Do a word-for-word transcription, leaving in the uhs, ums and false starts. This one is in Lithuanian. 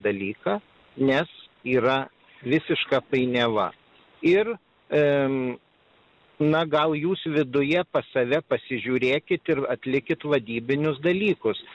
dalyką, nes yra visiška painiava. Ir, e, na, gal jūs viduje pas save pasižiūrėkit ir atlikit vadybinius dalykus.